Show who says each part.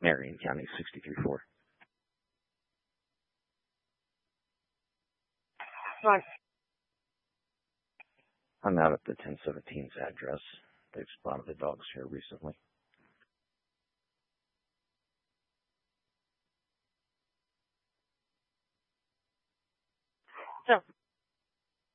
Speaker 1: Marion County, 63-4.
Speaker 2: Right.
Speaker 1: I'm out at the 1017's address. They've spotted the dogs here recently.
Speaker 2: So